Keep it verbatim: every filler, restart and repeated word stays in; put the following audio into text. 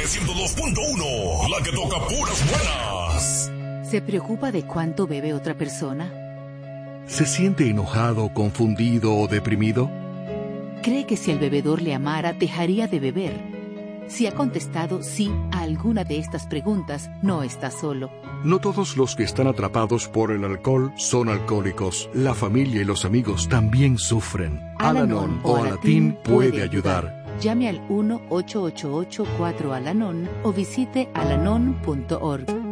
ciento dos punto uno, la que toca puras buenas. ¿Se preocupa de cuánto bebe otra persona? ¿Se siente enojado, confundido o deprimido? ¿Cree que si el bebedor le amara, dejaría de beber? Si ha contestado sí a alguna de estas preguntas, no está solo. No todos los que están atrapados por el alcohol son alcohólicos. La familia y los amigos también sufren. Al-Anon o Alatín puede ayudar. Llame al uno ocho ocho ocho cuatro Al-Anon o visite alanon punto org.